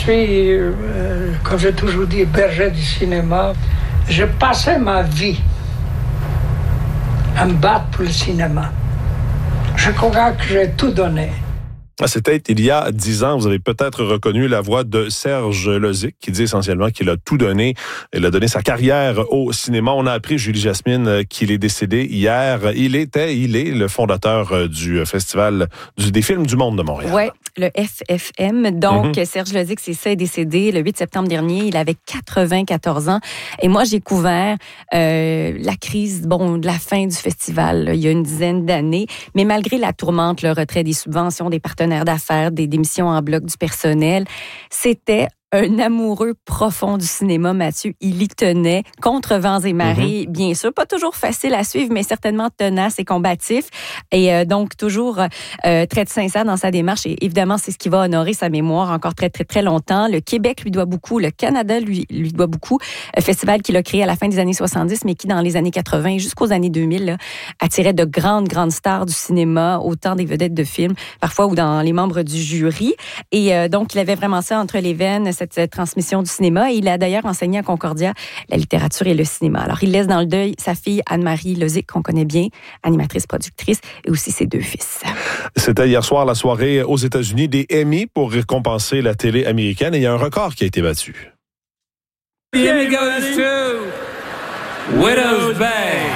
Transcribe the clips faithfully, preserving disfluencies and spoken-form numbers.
suis, euh, comme j'ai toujours dit, berger du cinéma. Je passais ma vie à me battre pour le cinéma. Je crois que j'ai tout donné. C'était il y a dix ans. Vous avez peut-être reconnu la voix de Serge Lozic qui dit essentiellement qu'il a tout donné. Il a donné sa carrière au cinéma. On a appris, Julie Jasmine, qu'il est décédé hier. Il était, il est le fondateur du Festival du, des films du monde de Montréal. Oui, le F F M. Donc, mm-hmm. Serge Lozic, c'est ça, est décédé le huit septembre dernier. Il avait quatre-vingt-quatorze ans. Et moi, j'ai couvert euh, la crise, bon, de la fin du festival, là, il y a une dizaine d'années. Mais malgré la tourmente, le retrait des subventions, des partenaires d'affaires, des démissions en bloc du personnel, c'était un amoureux profond du cinéma, Mathieu. Il y tenait contre vents et marées, mm-hmm. bien sûr. Pas toujours facile à suivre, mais certainement tenace et combatif. Et euh, donc, toujours euh, très sincère dans sa démarche. Et évidemment, c'est ce qui va honorer sa mémoire encore très, très, très longtemps. Le Québec lui doit beaucoup. Le Canada lui, lui doit beaucoup. Un festival qu'il a créé à la fin des années soixante-dix, mais qui, dans les années quatre-vingts jusqu'aux années deux mille, là, attirait de grandes, grandes stars du cinéma, autant des vedettes de films, parfois, ou dans les membres du jury. Et euh, donc, il avait vraiment ça entre les veines, cette, cette transmission du cinéma. Et il a d'ailleurs enseigné à Concordia la littérature et le cinéma. Alors, il laisse dans le deuil sa fille Anne-Marie Lozic, qu'on connaît bien, animatrice, productrice, et aussi ses deux fils. C'était hier soir la soirée aux États-Unis des Emmy pour récompenser la télé américaine. Et il y a un record qui a été battu. The Emmy goes to Widow's Bay.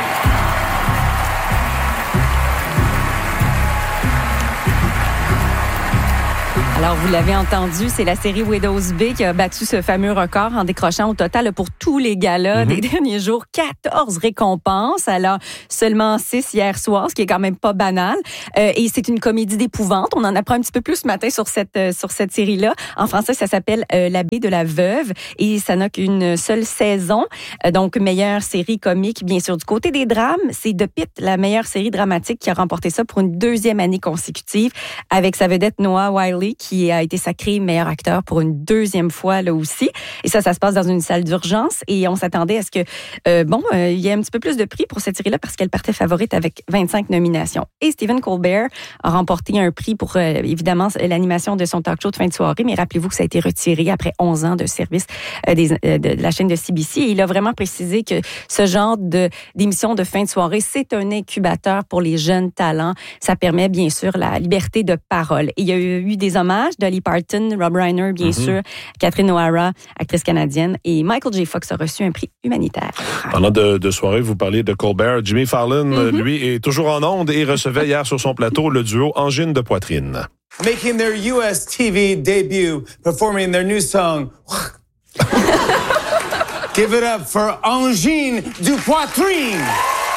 Alors, vous l'avez entendu, c'est la série Widow's Bay qui a battu ce fameux record en décrochant au total pour tous les galas mm-hmm. des derniers jours quatorze récompenses. Alors, seulement six hier soir, ce qui est quand même pas banal. Euh, et c'est une comédie d'épouvante. On en apprend un petit peu plus ce matin sur cette euh, sur cette série-là. En français, ça s'appelle euh, L'abbé de la veuve et ça n'a qu'une seule saison. Euh, donc, meilleure série comique, bien sûr. Du côté des drames, c'est The Pitt, la meilleure série dramatique qui a remporté ça pour une deuxième année consécutive avec sa vedette Noah Wyle qui qui a été sacré meilleur acteur pour une deuxième fois là aussi. Et ça, ça se passe dans une salle d'urgence. Et on s'attendait à ce que, euh, bon, euh, il y ait un petit peu plus de prix pour cette série-là parce qu'elle partait favorite avec vingt-cinq nominations. Et Stephen Colbert a remporté un prix pour, euh, évidemment, l'animation de son talk show de fin de soirée. Mais rappelez-vous que ça a été retiré après onze ans de service euh, des, euh, de la chaîne de C B C. Et il a vraiment précisé que ce genre de, d'émission de fin de soirée, c'est un incubateur pour les jeunes talents. Ça permet, bien sûr, la liberté de parole. Et il y a eu des hommages. Dolly Parton, Rob Reiner, bien mm-hmm. sûr, Catherine O'Hara, actrice canadienne, et Michael J. Fox a reçu un prix humanitaire. Pendant de, de soirée, vous parliez de Colbert. Jimmy Fallon, mm-hmm. lui, est toujours en onde et recevait hier sur son plateau le duo Angine de poitrine. Making their U S T V debut, performing their new song. Give it up for Angine du poitrine!